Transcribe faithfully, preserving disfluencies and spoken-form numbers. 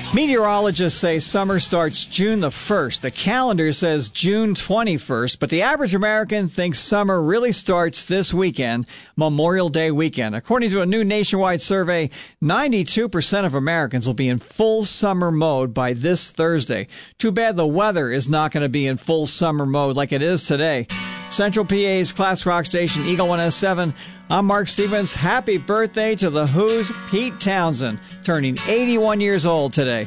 Meteorologists say summer starts June the first. The calendar says June twenty-first, but the average American thinks summer really starts this weekend, Memorial Day weekend. According to a new nationwide survey, ninety-two percent of Americans will be in full summer mode by this Thursday. Too bad the weather is not going to be in full summer mode like it is today. Central P A's class rock station, Eagle one oh seven. I'm Mark Stevens. Happy birthday to The Who's Pete Townsend, turning eighty-one years old today.